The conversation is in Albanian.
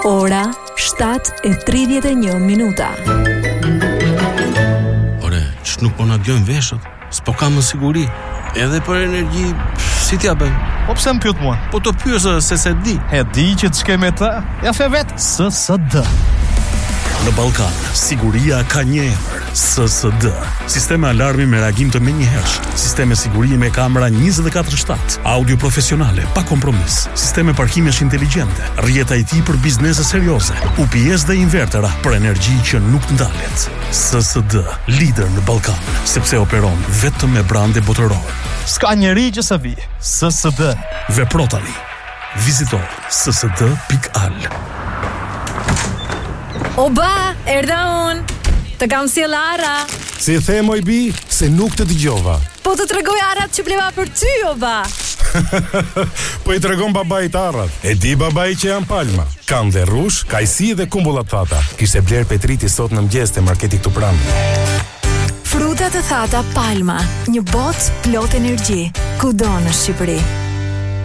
Ora 7:31. Ore, që nuk po na djojnë veshët, s'po kam më siguri. Edhe për energji, si t'ja bëjmë? Po pse më pyet mua? Po të pyesë se se di. E di që të shkej me ta. Ja fe vet. SSD. Në Ballkan, siguria ka një emër, SSD. Sistemi alarmi me reagim të menjëhershëm, sisteme sigurie me kamera 24/7, audio profesionale pa kompromis, sisteme parkimesh inteligjente, rrjeta IT për biznese serioze, UPS dhe invertera për energji që nuk ndalet. SSD, lider në Ballkan, sepse operon vetëm me brande botëror. S'ka njeri që sa vi. SSD. Vepro tani. Vizito ssd.al. Oba, erdha unë. Të kam sjell Ara. Si the moj bi, se nuk të dëgjova. Po të tregoj arat që bleva për ty, oba. Po i tregon babait arrat. E di babai që janë palma. Kanë dhe rrush, kajsi dhe kumbulla thata. Kishte bler Petriti sot në mëngjes te marketi këtu pranë. Fruta të thata Palma, një botë plot energji, kudo në Shqipëri.